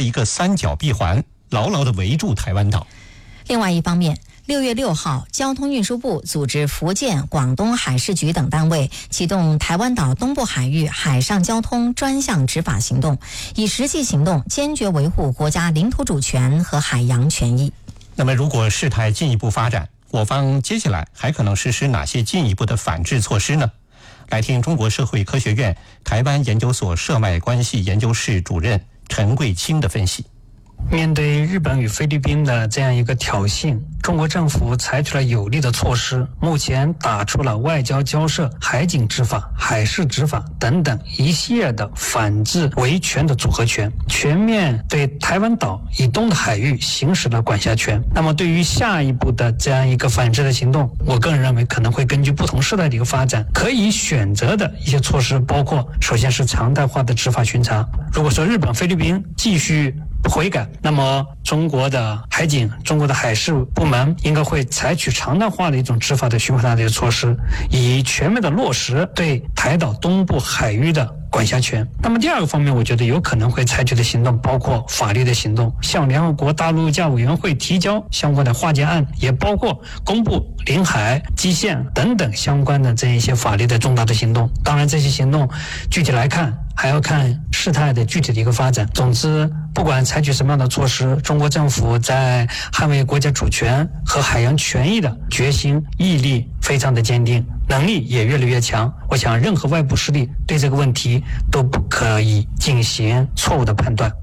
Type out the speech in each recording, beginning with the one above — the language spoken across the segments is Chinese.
一个三角闭环，牢牢地围住台湾岛。 另外一方面，6月6号，交通运输部组织福建、广东海事局等单位启动台湾岛东部海域海上交通专项执法行动，以实际行动坚决维护国家领土主权和海洋权益。 那么，如果事态进一步发展，我方接下来还可能实施哪些进一步的反制措施呢？来听中国社会科学院台湾研究所涉外关系研究室主任陈桂清的分析。 面对日本与菲律宾的这样一个挑衅，中国政府采取了有力的措施，目前打出了外交交涉、海警执法、海事执法等等一系列的反制维权的组合拳，全面对台湾岛以东的海域行使了管辖权。那么对于下一步的这样一个反制的行动，我个人认为可能会根据不同事态的一个发展，可以选择的一些措施包括，首先是常态化的执法巡查。如果说日本、菲律宾继续不悔改，那么中国的海警、中国的海事部门应该会采取常态化的一种执法的巡查的一些措施，以全面的落实对台岛东部海域的管辖权。那么第二个方面，我觉得有可能会采取的行动包括法律的行动，向联合国大陆架委员会提交相关的化解案，也包括公布领海、基线等等相关的这一些法律的重大的行动。当然，这些行动具体来看，还要看事态的具体的一个发展。总之，不管采取什么样的措施，中国政府在捍卫国家主权和海洋权益的决心、毅力非常的坚定，能力也越来越强。我想，任何外部势力对这个问题都不可以进行错误的判断。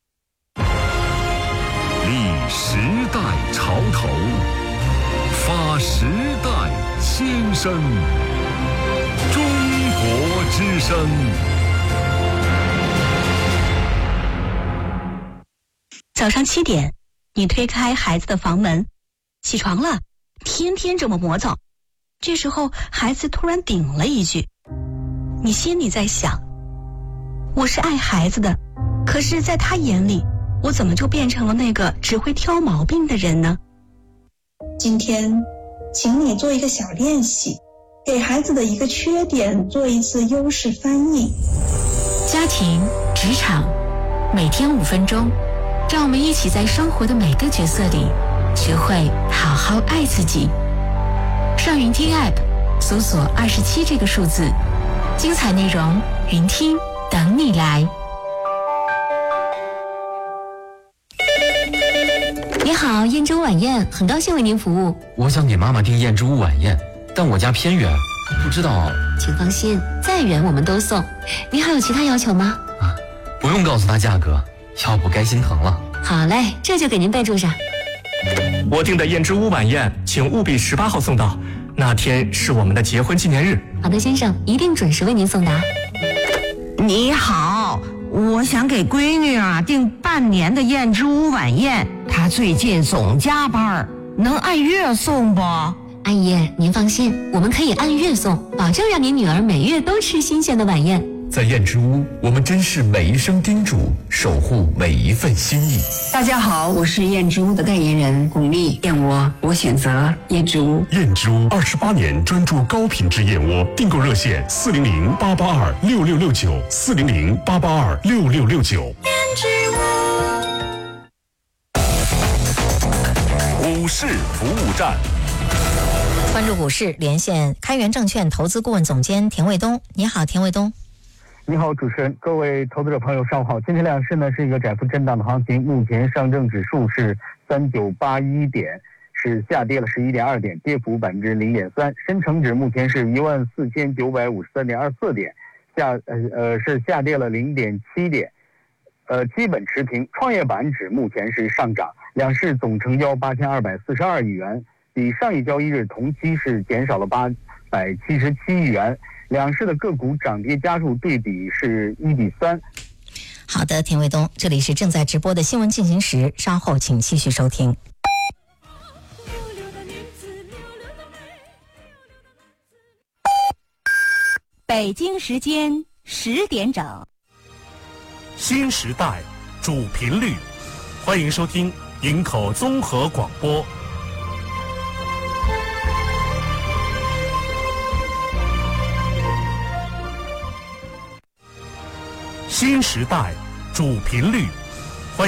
立时代潮头，发时代先声，中国之声。 早上7点，你推开孩子的房门，起床了，天天这么磨蹭。这时候孩子突然顶了一句，你心里在想，我是爱孩子的，可是在他眼里，我怎么就变成了那个只会挑毛病的人呢？ 今天请你做一个小练习，给孩子的一个缺点做一次优势翻译。 家庭、职场，每天5分钟，让我们一起在生活的每个角色里学会好好爱自己。上云听 App 搜索27这个数字，精彩内容云听等你来。你好，燕州晚宴，很高兴为您服务。 我想给妈妈订燕之屋晚宴，但我家偏远，不知道。 请放心，再远我们都送。您还有其他要求吗？ 不用告诉她价格，要不该心疼了。 好嘞，这就给您备注上。 我订的燕之屋晚宴，请务必18号送到，那天是我们的结婚纪念日。 好的，先生，一定准时为您送达。 你好，我想给闺女订半年的燕之屋晚宴，她最近总加班，能按月送不？ 阿姨，您放心，我们可以按月送，保证让您女儿每月都吃新鲜的晚宴。 在燕之屋，我们珍视每一声叮嘱，守护每一份心意。 大家好，我是燕之屋的代言人巩俐，燕窝我选择燕之屋。 燕之屋28年专注高品质燕窝，订购热线400-882-6669，400-882-6669。 燕之屋。 股市服务站。 关注股市，连线开源证券投资顾问总监田卫东。你好，田卫东。 你好，主持人，各位投资者朋友，上午好。今天两市呢是一个窄幅震荡的行情，目前上证指数是3981点，是下跌了11.2点，跌幅0.3%。深成指目前是14953.24点，是下跌了0.7点，基本持平。创业板指目前是上涨，两市总成交8242亿元，比上一交易日同期是减少了877亿元。两市的个股涨跌家数对比是1:3。 好的，田卫东，这里是正在直播的新闻进行时，稍后请继续收听。 北京时间10点整， 新时代主频率，欢迎收听营口综合广播。新时代主频率，